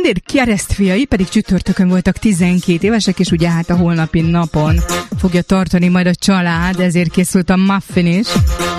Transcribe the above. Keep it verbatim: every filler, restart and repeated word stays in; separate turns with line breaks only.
Randir keresztfiai pedig csütörtökön voltak tizenkét évesek, és ugye hát a holnapi napon fogja tartani majd a család, ezért készült a muffin is.